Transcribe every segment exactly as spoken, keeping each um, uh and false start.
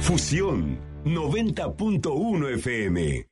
Fusión noventa punto uno F M.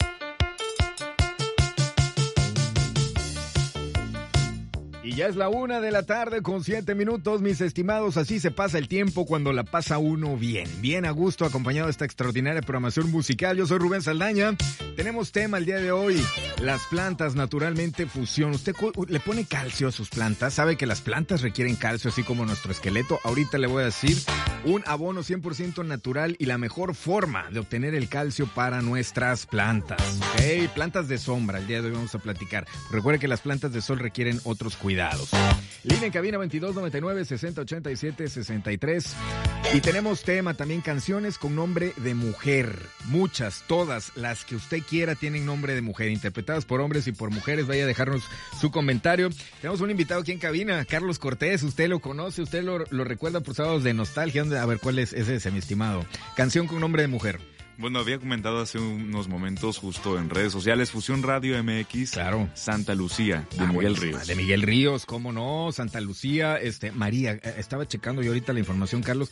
Y ya es la una de la tarde con siete minutos, mis estimados. Así se pasa el tiempo cuando la pasa uno bien. Bien a gusto, acompañado de esta extraordinaria programación musical. Yo soy Rubén Saldaña. Tenemos tema el día de hoy. Las plantas, naturalmente, fusión. ¿Usted le pone calcio a sus plantas? ¿Sabe que las plantas requieren calcio, así como nuestro esqueleto? Ahorita le voy a decir un abono cien por ciento natural y la mejor forma de obtener el calcio para nuestras plantas. ¿Ok? Plantas de sombra, el día de hoy vamos a platicar. Recuerde que las plantas de sol requieren otros cuidados. Línea en cabina veintidós noventa y nueve sesenta ochenta y siete sesenta y tres. Y tenemos tema también, canciones con nombre de mujer. Muchas, todas las que usted quiera tienen nombre de mujer, interpretadas por hombres y por mujeres. Vaya a dejarnos su comentario. Tenemos un invitado aquí en cabina, Carlos Cortés. Usted lo conoce, usted lo, lo recuerda por Sábados de Nostalgia. A ver, ¿cuál es ese, mi estimado? Canción con nombre de mujer. Bueno, había comentado hace unos momentos justo en redes sociales, Fusión Radio M X, claro. Santa Lucía, de ah, Miguel bueno, Ríos. De Miguel Ríos, cómo no, Santa Lucía, este, María, estaba checando yo ahorita la información, Carlos.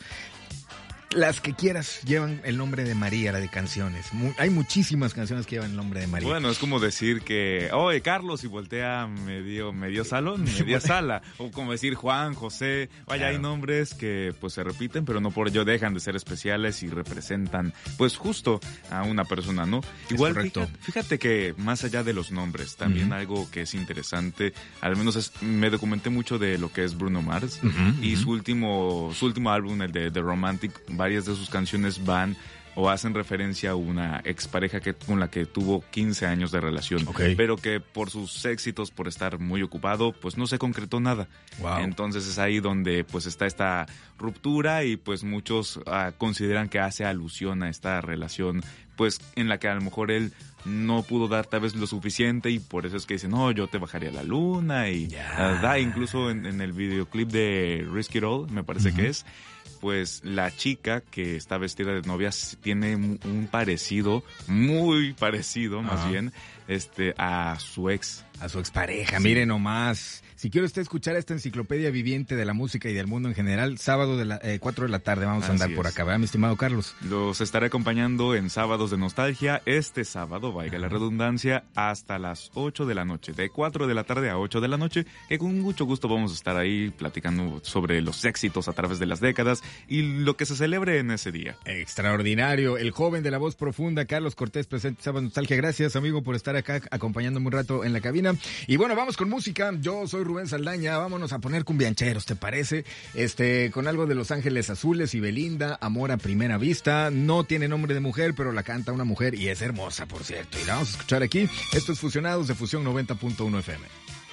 Las que quieras llevan el nombre de María, la de canciones. Mu- hay muchísimas canciones que llevan el nombre de María. Bueno, es como decir que, oye, Carlos, y voltea medio, medio salón, media sala. O como decir Juan, José. Vaya, claro. Hay nombres que pues se repiten, pero no por ello dejan de ser especiales y representan, pues justo a una persona, ¿no? Es Igual, correcto. Fíjate, fíjate que más allá de los nombres, también uh-huh. algo que es interesante, al menos es, me documenté mucho de lo que es Bruno Mars, uh-huh, y uh-huh. su último, su último álbum, el de The Romantic, varias de sus canciones van o hacen referencia a una expareja que, con la que tuvo quince años de relación, okay. pero que por sus éxitos, por estar muy ocupado, pues no se concretó nada. Wow. Entonces es ahí donde pues está esta ruptura y pues muchos uh, consideran que hace alusión a esta relación pues en la que a lo mejor él no pudo dar tal vez lo suficiente y por eso es que dicen, no, yo te bajaría a la luna y yeah. uh, da incluso en, en el videoclip de Risk It All, me parece uh-huh. que es, pues la chica que está vestida de novia tiene un parecido, muy parecido más uh-huh. bien, este, a su ex. A su expareja, sí. Mire nomás. Si quiere usted escuchar esta enciclopedia viviente de la música y del mundo en general, sábado de la eh, cuatro de la tarde vamos a andar Así por es. acá, ¿verdad, mi estimado Carlos? Los estaré acompañando en Sábados de Nostalgia, este sábado, valga la redundancia, hasta las ocho de la noche, de cuatro de la tarde a ocho de la noche, que con mucho gusto vamos a estar ahí platicando sobre los éxitos a través de las décadas y lo que se celebre en ese día. Extraordinario, el joven de la voz profunda, Carlos Cortés, presente Sábado de Nostalgia. Gracias, amigo, por estar acá acompañándome un rato en la cabina. Y bueno, vamos con música. Yo soy Rubén Saldaña, vámonos a poner cumbiancheros, ¿te parece? Este, con algo de Los Ángeles Azules y Belinda, Amor a Primera Vista. No tiene nombre de mujer, pero la canta una mujer y es hermosa, por cierto. Y la vamos a escuchar aquí. Esto es Fusionados de Fusión noventa punto uno F M.